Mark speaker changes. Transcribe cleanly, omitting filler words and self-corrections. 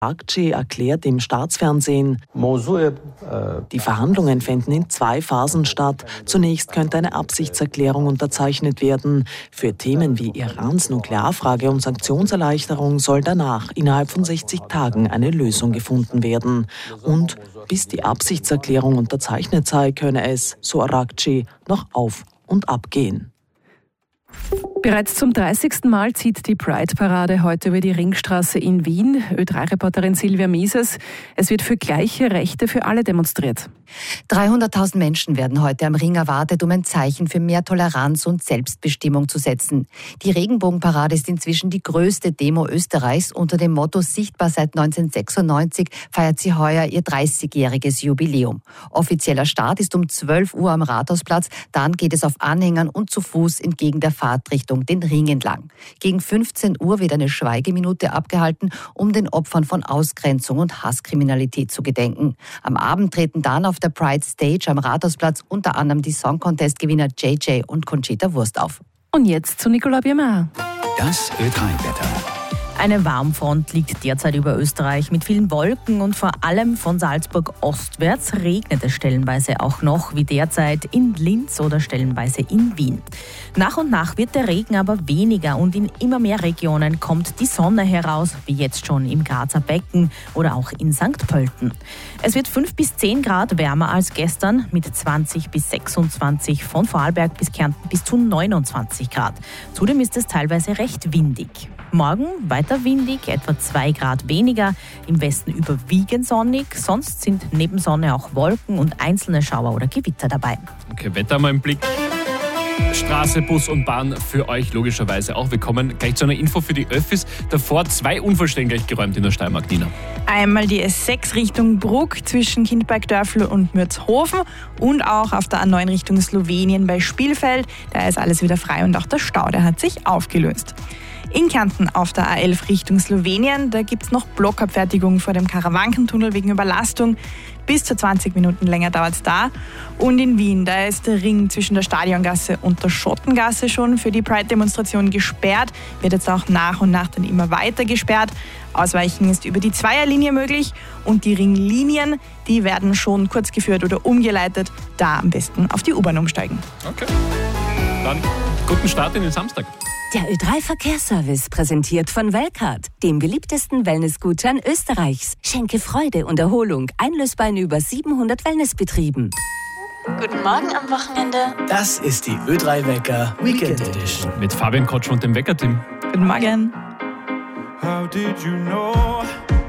Speaker 1: Arakci erklärt im Staatsfernsehen, die Verhandlungen fänden in 2 Phasen statt. Zunächst könnte eine Absichtserklärung unterzeichnet werden. Für Themen wie Irans Nuklearfrage und Sanktionserleichterung soll danach innerhalb von 60 Tagen eine Lösung gefunden werden. Und bis die Absichtserklärung unterzeichnet sei, könne es, so Arakci, noch auf und ab gehen.
Speaker 2: Bereits zum 30. Mal zieht die Pride-Parade heute über die Ringstraße in Wien. Ö3-Reporterin Silvia Mieses. Es wird für gleiche Rechte für alle demonstriert.
Speaker 3: 300.000 Menschen werden heute am Ring erwartet, um ein Zeichen für mehr Toleranz und Selbstbestimmung zu setzen. Die Regenbogenparade ist inzwischen die größte Demo Österreichs. Unter dem Motto Sichtbar seit 1996 feiert sie heuer ihr 30-jähriges Jubiläum. Offizieller Start ist um 12 Uhr am Rathausplatz. Dann geht es auf Anhängern und zu Fuß entgegen der Fahrtrichtung den Ring entlang. Gegen 15 Uhr wird eine Schweigeminute abgehalten, um den Opfern von Ausgrenzung und Hasskriminalität zu gedenken. Am Abend treten dann auf der Pride Stage am Rathausplatz unter anderem die Song Contest-Gewinner JJ und Conchita Wurst auf.
Speaker 2: Und jetzt zu Nicolas Biermeier.
Speaker 4: Das Ö3-Wetter.
Speaker 5: Eine Warmfront liegt derzeit über Österreich mit vielen Wolken und vor allem von Salzburg ostwärts regnet es stellenweise auch noch, wie derzeit in Linz oder stellenweise in Wien. Nach und nach wird der Regen aber weniger und in immer mehr Regionen kommt die Sonne heraus, wie jetzt schon im Grazer Becken oder auch in St. Pölten. Es wird 5 bis 10 Grad wärmer als gestern mit 20 bis 26, von Vorarlberg bis Kärnten bis zu 29 Grad. Zudem ist es teilweise recht windig. Morgen weiter windig, etwa 2 Grad weniger, im Westen überwiegend sonnig, sonst sind neben Sonne auch Wolken und einzelne Schauer oder Gewitter dabei.
Speaker 6: Okay, Wetter mal im Blick. Straße, Bus und Bahn für euch logischerweise auch. Wir kommen gleich zu einer Info für die Öffis. Davor 2 Unfallstellen gleich geräumt in der Steiermark, Nina.
Speaker 7: Einmal die S6 Richtung Bruck zwischen Kindberg-Dörfl und Mürzhofen und auch auf der A9 Richtung Slowenien bei Spielfeld. Da ist alles wieder frei und auch der Stau, der hat sich aufgelöst. In Kärnten auf der A11 Richtung Slowenien, da gibt es noch Blockabfertigung vor dem Karawankentunnel wegen Überlastung. Bis zu 20 Minuten länger dauert es da. Und in Wien, da ist der Ring zwischen der Stadiongasse und der Schottengasse schon für die Pride-Demonstration gesperrt. Wird jetzt auch nach und nach dann immer weiter gesperrt. Ausweichen ist über die Zweierlinie möglich und die Ringlinien, die werden schon kurz geführt oder umgeleitet. Da am besten auf die U-Bahn umsteigen.
Speaker 6: Okay, dann guten Start in den Samstag.
Speaker 8: Der Ö3-Verkehrsservice präsentiert von Welcard, dem beliebtesten Wellnessgutschein Österreichs. Schenke Freude und Erholung, einlösbar in über 700 Wellnessbetrieben.
Speaker 9: Guten Morgen am Wochenende.
Speaker 10: Das ist die Ö3-Wecker Weekend Edition.
Speaker 6: Mit Fabian Kotsch und dem Wecker-Team.
Speaker 7: Guten Morgen.
Speaker 11: How did you know?